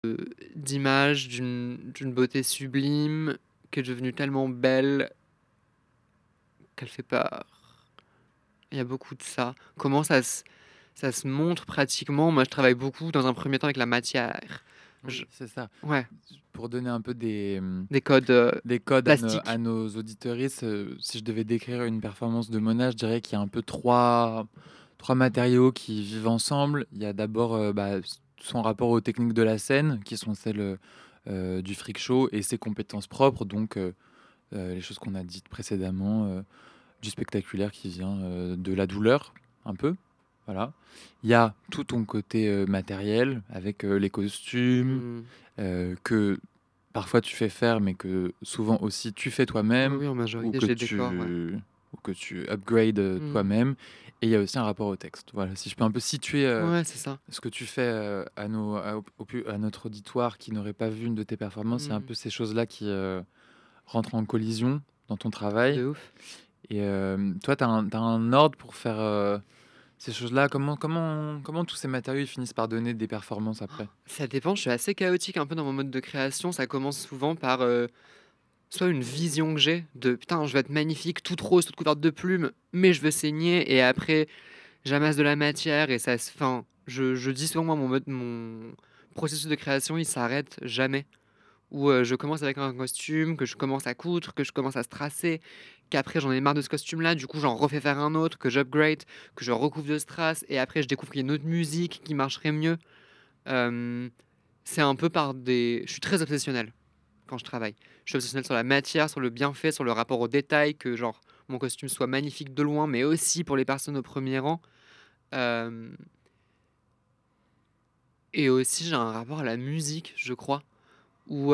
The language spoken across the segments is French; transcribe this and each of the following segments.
d'images d'une beauté sublime, qui est devenue tellement belle qu'elle fait peur. Il y a beaucoup de ça. Comment ça se montre pratiquement? Moi, je travaille beaucoup dans un premier temps avec la matière. Je Oui, c'est ça. Ouais, Pour donner un peu des codes, des codes à plastiques. nos auditeuristes, si je devais décrire une performance de Mona, je dirais qu'il y a un peu trois matériaux qui vivent ensemble. Il y a d'abord son rapport aux techniques de la scène, qui sont celles du freak show, et ses compétences propres, donc les choses qu'on a dites précédemment, du spectaculaire qui vient de la douleur, un peu. Voilà. Il y a tout ton côté matériel, avec les costumes, Mmh. que parfois tu fais faire, mais que souvent aussi tu fais Oui, toi-même oui, en ou majorité, que j'ai des décors, ouais. tu upgrades, Mmh. toi-même, et il y a aussi un rapport au texte. Voilà, si je peux un peu situer, Ouais, c'est ça. ce que tu fais, à notre auditoire qui n'aurait pas vu une de tes performances, c'est un Mmh. peu ces choses-là qui, rentrent en collision dans ton travail. De ouf. Et toi, tu un ordre pour faire, ces choses-là? Comment tous ces matériaux, ils finissent par donner des performances après? Ça dépend, je suis assez chaotique un peu dans mon mode de création. Ça commence souvent par, soit une vision que j'ai de: «Putain, je veux être magnifique, toute rose, toute couverte de plumes, mais je veux saigner» et après j'amasse de la matière et ça se enfin, je dis souvent moi mon processus de création, il s'arrête jamais. Où, je commence avec un costume, que je commence à coudre, que je commence à strass, qu'après j'en ai marre de ce costume-là, du coup j'en refais faire un autre, que j'upgrade, que je recouvre de strass et après je découvre qu'il y a une autre musique qui marcherait mieux. Hem, c'est un peu par des je suis très obsessionnel quand je travaille. Je suis obsessionnel sur la matière, sur le bienfait, sur le rapport au détail, que genre mon costume soit magnifique de loin, mais aussi pour les personnes au premier rang. Hem et aussi j'ai un rapport à la musique, je crois, où,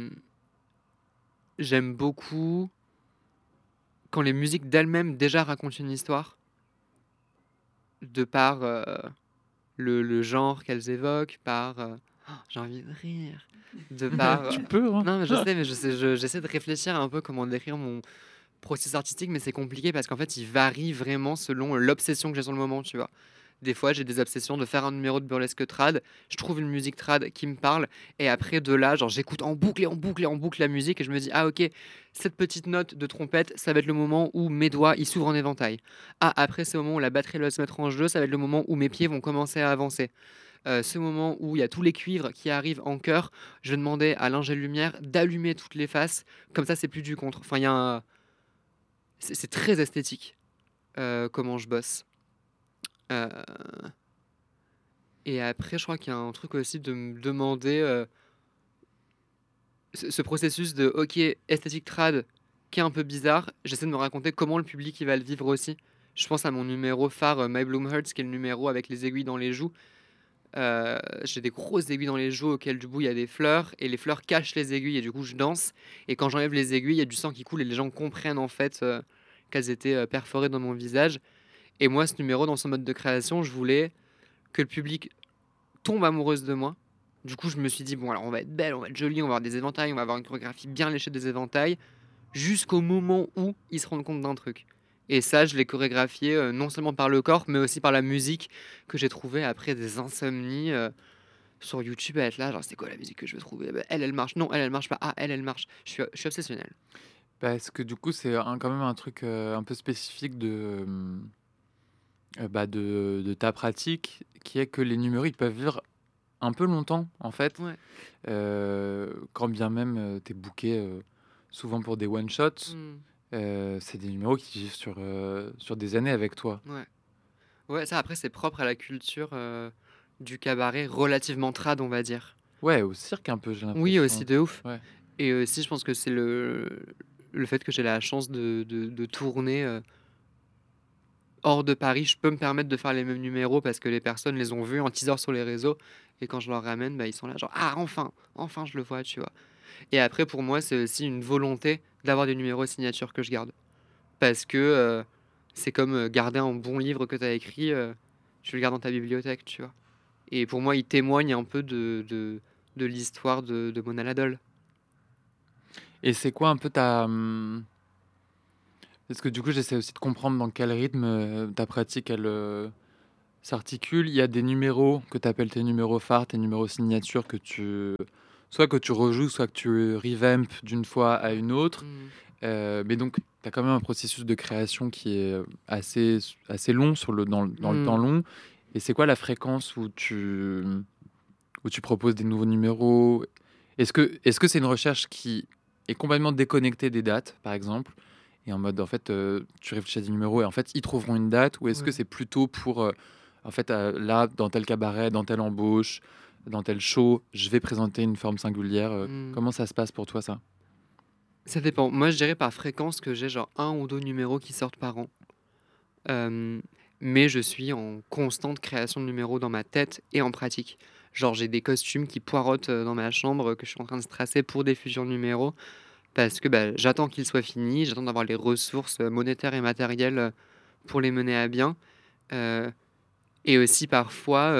j'aime beaucoup quand les musiques d'elles-mêmes déjà racontent une histoire, de par, le genre qu'elles évoquent, par, j'ai envie de rire, de par, Tu peux, hein? non mais je sais, j'essaie de réfléchir un peu comment décrire mon processus artistique, mais c'est compliqué parce qu'en fait, il varie vraiment selon l'obsession que j'ai sur le moment, tu vois? Des fois, j'ai des obsessions de faire un numéro de burlesque trad, je trouve une musique trad qui me parle et après de là, genre, j'écoute en boucle et en boucle et en boucle la musique et je me dis: «Ah OK, cette petite note de trompette, ça va être le moment où mes doigts, ils s'ouvrent en éventail. Ah après ce moment où la batterie elle va se mettre en jeu, ça va être le moment où mes pieds vont commencer à avancer. Ce moment où il y a tous les cuivres qui arrivent en chœur, je vais demander à l'ingé lumière d'allumer toutes les faces, comme ça c'est plus du contre». Enfin, il y a un c'est très esthétique, comment je bosse. Heu et après je crois qu'il y a un truc aussi de me demander, ce processus de OK, esthétique trad qui est un peu bizarre, j'essaie de me raconter comment le public il va le vivre aussi. Je pense à mon numéro phare, My Bloom Hurts, qui est le numéro avec les aiguilles dans les joues. J'ai des grosses aiguilles dans les joues auxquelles du coup il y a des fleurs et les fleurs cachent les aiguilles et du coup je danse et quand j'enlève les aiguilles, il y a du sang qui coule et les gens comprennent en fait, qu'elles étaient, perforées dans mon visage et moi ce numéro dans son mode de création, je voulais que le public tombe amoureuse de moi. Du coup, je me suis dit: «Bon alors on va être belle, on va être jolie, on va avoir des éventails, on va avoir une chorégraphie bien léchée des éventails», jusqu'au moment où ils se rendent compte d'un truc et ça, je l'ai chorégraphié, non seulement par le corps, mais aussi par la musique que j'ai trouvée après des insomnies, sur YouTube à être là, genre: «C'est quoi la musique que je veux trouver? Bah, elle, elle marche. Non, elle, elle marche pas. Ah, elle, elle marche». Je suis obsessionnel. Parce que du coup, c'est quand même un truc, un peu spécifique de ta pratique, qui est que les numéros, ils peuvent vivre un peu longtemps, en fait. Ouais. Quand bien même, tu es booké, souvent pour des one shots, Mmh. c'est des numéros qui vivent sur des années avec toi. Ouais. Ouais, ça après, c'est propre à la culture, du cabaret relativement trad, on va dire. Ouais, au cirque un peu, j'ai Oui, l'impression, aussi, hein. de ouf Ouais. et aussi, je pense que c'est le fait que j'ai la chance de tourner, hors de Paris. Je peux me permettre de faire les mêmes numéros parce que les personnes les ont vus en teaser sur les réseaux et quand je leur ramène, bah, ils sont là genre: «Ah enfin! Enfin je le vois», tu vois? Et après pour moi, c'est aussi une volonté d'avoir des numéros signature que je garde. Parce que, c'est comme, garder un bon livre que tu as écrit, tu le gardes dans ta bibliothèque, tu vois? Et pour moi, il témoigne un peu de l'histoire de Mona Ladol. Et c'est quoi un peu parce que du coup, j'essaie aussi de comprendre dans quel rythme, ta pratique, elle, s'articule. Il y a des numéros que tu appelles tes numéros phares, tes numéros signature soit que tu rejoues, soit que tu revampes d'une fois à une autre. Mmh. Mais donc, tu as quand même un processus de création qui est assez long dans le temps Mmh. long. Et c'est quoi la fréquence où tu proposes des nouveaux numéros? Est-ce que c'est une recherche qui est complètement déconnectée des dates, par exemple, et en mode, en fait, tu réfléchis à des numéros et en fait, ils trouveront une date, ou est-ce que Ouais. c'est plutôt pour, en fait, là, dans tel cabaret, dans telle embauche, dans tel show, je vais présenter une forme singulière. Mmh. Comment ça se passe pour toi, ça? Ça dépend. Moi, je dirais par fréquence que j'ai genre un ou 2 numéros qui sortent par an. Hem, mais je suis en constante création de numéros dans ma tête et en pratique. Genre, j'ai des costumes qui poireautent, dans ma chambre, que je suis en train de strass pour des futurs numéros parce que, bah, j'attends qu'ils soient finis, j'attends d'avoir les ressources, monétaires et matérielles, pour les mener à bien, heu et aussi parfois,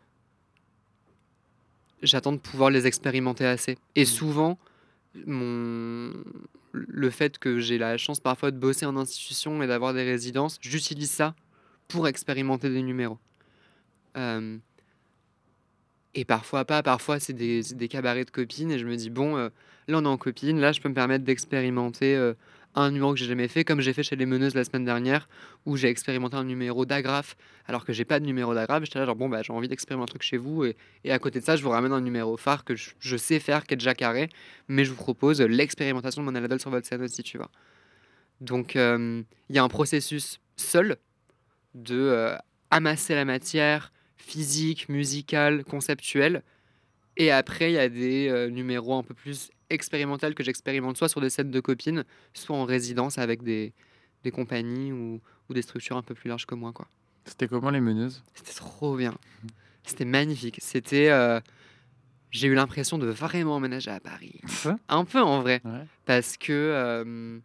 j'attends de pouvoir les expérimenter assez et Mmh. souvent, mon le fait que j'ai la chance parfois de bosser en institution et d'avoir des résidences, j'utilise ça pour expérimenter des numéros. Hem Et parfois pas, parfois c'est des cabarets de copines et je me dis: «Bon, là on est en copines, là je peux me permettre d'expérimenter, un numéro que j'ai jamais fait», comme j'ai fait chez les meneuses la semaine dernière où j'ai expérimenté un numéro d'agrafe alors que j'ai pas de numéro d'agrafe. J'étais là genre: «Bon, bah, j'ai envie d'expérimenter un truc chez vous et à côté de ça, je vous ramène un numéro phare que je sais faire, qui est déjà carré, mais je vous propose, l'expérimentation de mon Anadole sur votre scène aussi», tu vois? Donc il y a un processus seul de, amasser la matière physique, musicale, conceptuelle et après il y a des, numéros un peu plus expérimentaux que j'expérimente soit sur des sets de copines, soit en résidence avec des compagnies ou des structures un peu plus larges que moi, quoi. C'était comment les meneuses? C'était trop bien, c'était magnifique, c'était, j'ai eu l'impression de vraiment emménager à Paris. Ça? Un peu en vrai, Ouais. parce que,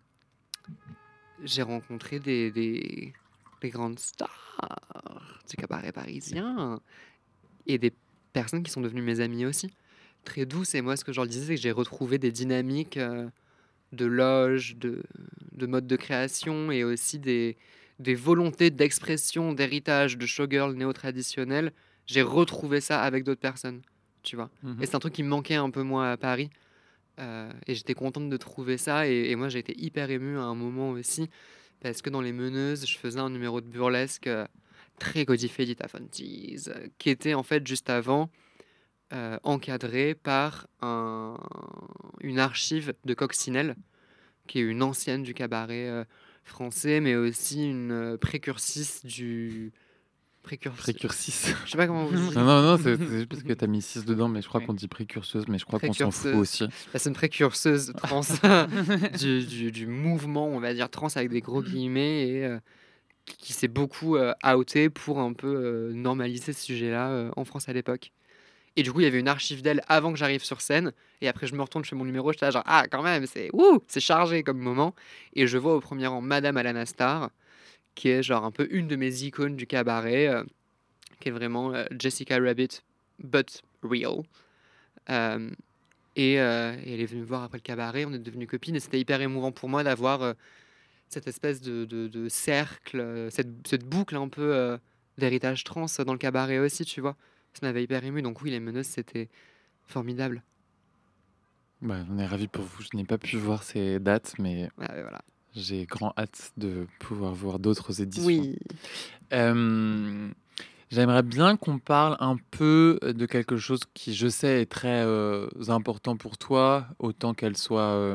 j'ai rencontré des grandes stars du cabaret parisien et des personnes qui sont devenues mes amies aussi, très douces. Et moi, ce que je leur disais, c'est que j'ai retrouvé des dynamiques, de loge, de mode de création et aussi des volontés d'expression, d'héritage, de showgirl néo-traditionnel. J'ai retrouvé ça avec d'autres personnes, tu vois? Et Mmh. c'est un truc qui me manquait un peu moi à Paris, et j'étais contente de trouver ça et moi j'ai été hyper émue à un moment aussi parce que dans Les Meneuses, je faisais un numéro de burlesque, très codifié Dita Fontees, qui était en fait juste avant, encadré par une archive de Coccinelle, qui est une ancienne du cabaret, français, mais aussi une, précursiste du précursi Précursis. je sais pas comment vous Non, dire. non, non, c'est juste parce que tu as mis 6 dedans, mais je crois Oui. qu'on dit précurseuse, mais je crois qu'on s'en fout Précurseuse. aussi. Bah, c'est une précurseuse trans du mouvement, on va dire trans avec des gros guillemets et qui s'est beaucoup, outée pour un peu, normaliser ce sujet-là, en France à l'époque. Et du coup, il y avait une archive d'elle avant que j'arrive sur scène et après je me retourne, je fais mon numéro, j'étais là genre: «Ah quand même, c'est chargé comme moment» et je vois au premier rang madame Alana Starr, qui est genre un peu une de mes icônes du cabaret, qui est vraiment, Jessica Rabbit but real. Hem et elle est venue me voir après le cabaret, on est devenues copines et c'était hyper émouvant pour moi d'avoir, cette espèce de cercle, cette boucle un peu, d'héritage trans dans le cabaret aussi, tu vois? Ça m'avait hyper ému donc oui, Les Meneuses, c'était formidable. Bah, on est ravis pour vous. Je n'ai pas pu voir ces dates, mais Ah ouais, voilà. j'ai grand hâte de pouvoir voir d'autres éditions. Oui. Hem, J'aimerais bien qu'on parle un peu de quelque chose qui, je sais, est très, important pour toi, autant qu'elle soit,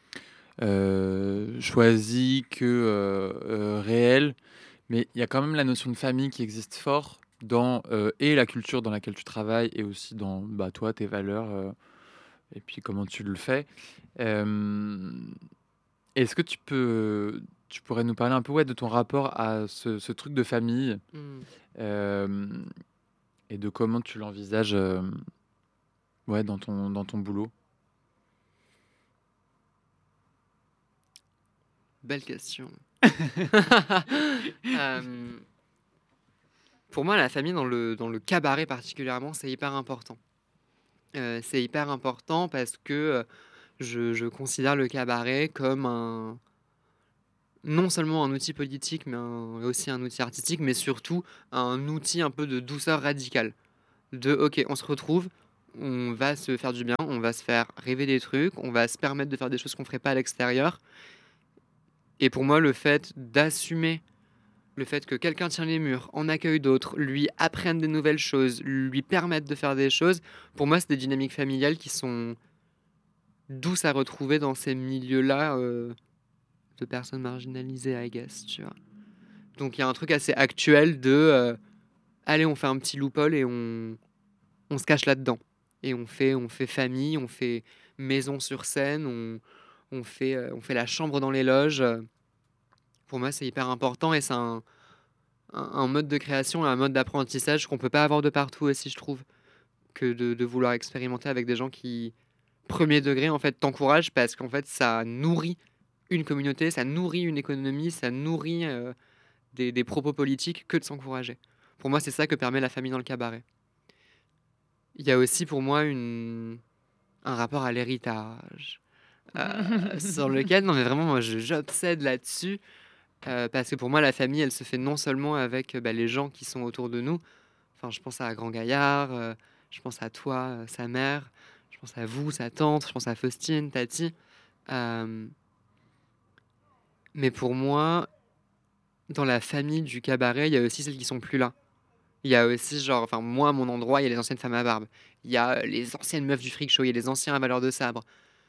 choisie que, réelle. Mais il y a quand même la notion de famille qui existe fort dans, et la culture dans laquelle tu travailles et aussi dans, bah, toi, tes valeurs, et puis comment tu le fais. Hem, Est-ce que tu pourrais nous parler un peu, ouais, de ton rapport à ce truc de famille, Mmh. hem et de comment tu l'envisages, ouais, dans ton boulot? Belle question. Hem, pour moi, la famille dans le cabaret particulièrement, c'est hyper important. C'est hyper important parce que, je considère le cabaret comme non seulement un outil politique, mais aussi un outil artistique, mais surtout un outil un peu de douceur radicale. De OK, on se retrouve, on va se faire du bien, on va se faire rêver des trucs, on va se permettre de faire des choses qu'on ferait pas à l'extérieur. Et pour moi, le fait d'assumer le fait que quelqu'un tient les murs, en accueille d'autres, lui apprenne des nouvelles choses, lui permette de faire des choses, pour moi, c'est des dynamiques familiales qui sont douces à retrouver dans ces milieux-là de personnes marginalisées, I guess, tu vois. Donc il y a un truc assez actuel de allez, on fait un petit loophole et on se cache là-dedans. Et on fait famille, on fait maison sur scène, on fait la chambre dans les loges. Pour moi, c'est hyper important et c'est un mode de création et un mode d'apprentissage qu'on peut pas avoir de partout aussi, je trouve, que de vouloir expérimenter avec des gens qui, premier degré, en fait, t'encouragent parce qu'en fait, ça nourrit une communauté, ça nourrit une économie, ça nourrit des propos politiques que de s'encourager. Pour moi, c'est ça que permet la famille dans le cabaret. Il y a aussi pour moi un rapport à l'héritage. Sur lequel, non mais vraiment, moi j'obsède là-dessus. Parce que pour moi, la famille, elle se fait non seulement avec les gens qui sont autour de nous. Enfin, je pense à Grand Gaillard, je pense à toi, sa mère, je pense à vous, sa tante, je pense à Faustine, Tati. Euh, mais pour moi, dans la famille du cabaret, il y a aussi celles qui sont plus là. Il y a aussi, genre, enfin, moi, à mon endroit, il y a les anciennes femmes à barbe. Il y a les anciennes meufs du freak show, il y a les anciens à valeur de sabre.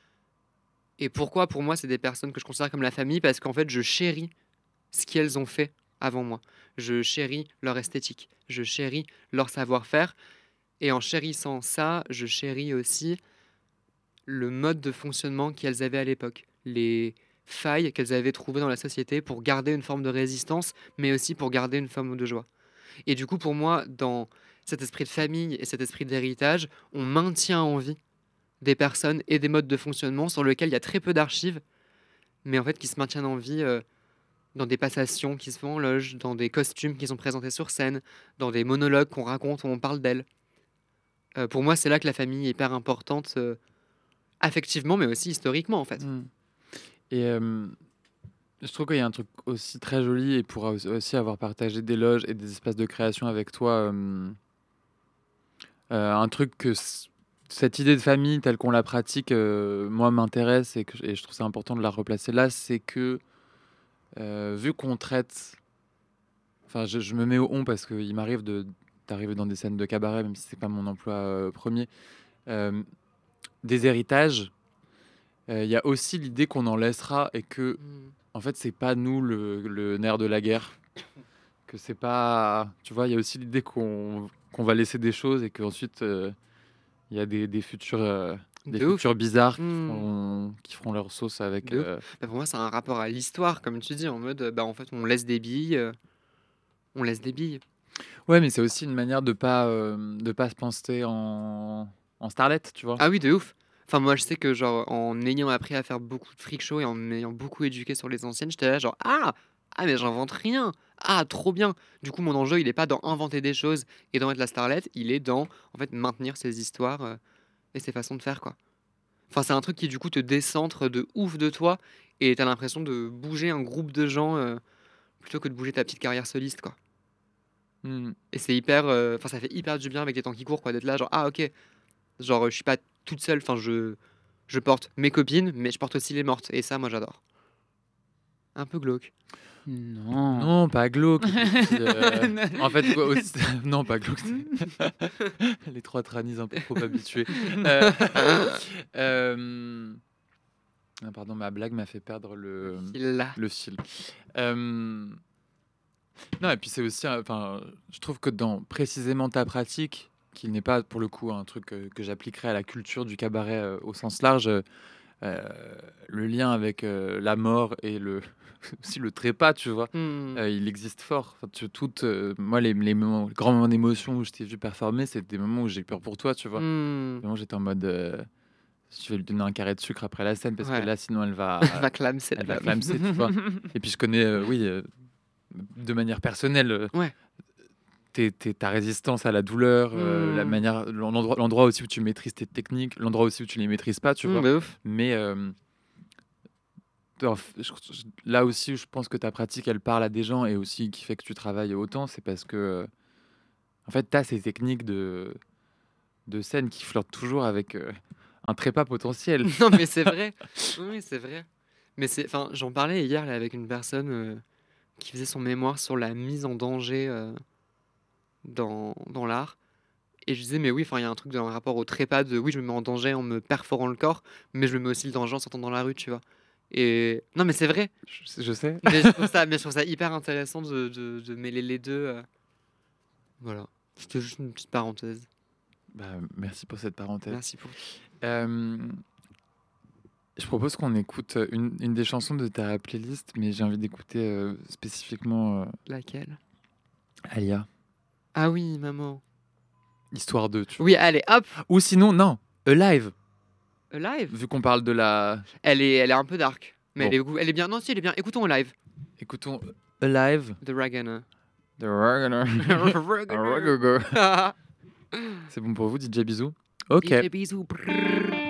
Et pourquoi, pour moi, c'est des personnes que je considère comme la famille? Parce qu'en fait, je chéris ce qu'elles ont fait avant moi. Je chéris leur esthétique, je chéris leur savoir-faire. Et en chérissant ça, je chéris aussi le mode de fonctionnement qu'elles avaient à l'époque. Les failles qu'elles avaient trouvées dans la société pour garder une forme de résistance, mais aussi pour garder une forme de joie. Et du coup, pour moi, dans cet esprit de famille et cet esprit d'héritage, on maintient en vie des personnes et des modes de fonctionnement sur lesquels il y a très peu d'archives, mais en fait qui se maintiennent en vie dans des passations qui se font en loge, dans des costumes qui sont présentés sur scène, dans des monologues qu'on raconte où on parle d'elles. Pour moi, c'est là que la famille est hyper importante, affectivement, mais aussi historiquement, en fait. Mm. Et je trouve qu'il y a un truc aussi très joli, et pour aussi avoir partagé des loges et des espaces de création avec toi, un truc que cette idée de famille telle qu'on la pratique, moi, m'intéresse, et je trouve ça important de la replacer là, c'est que vu qu'on traite, enfin, je me mets au on parce qu'il m'arrive d'arriver dans des scènes de cabaret, même si c'est pas mon emploi premier, euh, des héritages. Il y a aussi l'idée qu'on en laissera, et que Mm. en fait c'est pas nous le nerf de la guerre, que c'est pas, tu vois, il y a aussi l'idée qu'on va laisser des choses, et qu'ensuite il y a des futurs des De ouf. futurs bizarres Mm. qui feront leur sauce avec De ouf. Pour moi, c'est un rapport à l'histoire, comme tu dis, en mode, en fait, on laisse des billes, on laisse des billes. Ouais, mais c'est aussi une manière de pas se penser en starlette, tu vois. Ah oui, de ouf. Enfin, moi, je sais que, genre, en ayant appris à faire beaucoup de freak show et en m'ayant beaucoup éduqué sur les anciennes, j'étais là, genre, ah, mais j'invente rien. Ah, trop bien. Du coup, mon enjeu, il est pas dans inventer des choses et d'en être la starlette, il est dans, en fait, maintenir ces histoires et ces façons de faire, quoi. Enfin, c'est un truc qui, du coup, te décentre de ouf de toi et t'as l'impression de bouger un groupe de gens plutôt que de bouger ta petite carrière soliste, quoi. Mm. Et c'est hyper. Enfin, ça fait hyper du bien avec les temps qui courent, quoi, d'être là, genre, ah, ok. Genre, je suis pas toute seule. Enfin, je porte mes copines, mais je porte aussi les mortes. Et ça, moi, j'adore. Un peu glauque. Non. Non, pas glauque. Et puis, en fait, quoi, aussi... non, pas glauque. Les trois tranis un peu trop habitués. Euh, pardon, ma blague m'a fait perdre Il là. le fil. Euh, Non, et puis c'est aussi, enfin, je trouve que dans précisément ta pratique, qui n'est pas pour le coup un truc que j'appliquerais à la culture du cabaret au sens large, euh, le lien avec la mort et aussi le trépas, tu vois, Hmm. il existe fort. Enfin, moi, les grands moments d'émotion où je t'ai vu performer, c'est des moments où j'ai eu peur pour toi, tu vois. Hmm. Vraiment, j'étais en mode, je vais lui donner un carré de sucre après la scène, parce que Ouais. là, sinon, Va clam, c'est elle la va dame. clamser, tu vois. Et puis je connais, oui, de manière personnelle, Ouais. ta résistance à la douleur, la Hmm. manière, l'endroit aussi où tu maîtrises tes techniques, l'endroit aussi où tu les maîtrises pas, tu vois. De ouf. Mais Là aussi, je pense que ta pratique, elle parle à des gens et aussi qui fait que tu travailles autant, c'est parce que, en fait, tu as ces techniques de scène qui flirtent toujours avec un trépas potentiel. Non, mais c'est vrai. Oui, c'est vrai. Mais enfin, j'en parlais hier là, avec une personne qui faisait son mémoire sur la mise en danger dans l'art. Et je disais, mais oui, enfin, il y a un truc dans le rapport au trépas de oui, je me mets en danger en me perforant le corps, mais je me mets aussi le danger en sortant dans la rue, tu vois. Et non, mais c'est vrai. Je sais. Mais je trouve ça hyper intéressant de mêler les deux. Voilà. C'était juste une petite parenthèse. Bah, merci pour cette parenthèse. Merci pour. Euh, je propose qu'on écoute une des chansons de ta playlist, mais j'ai envie d'écouter spécifiquement Laquelle? Alia, Ah oui, maman. histoire de, tu vois. Oui, allez, hop. Ou sinon, non, Alive, Live. vu qu'on parle de la... Elle est un peu dark. Mais Bon. elle est bien. Non, si, elle est bien. Écoutons live. Écoutons Alive The Ragana. de Ragnar. Ragana. C'est bon pour vous, DJ Bisous? Ok. DJ bisous. Brrr.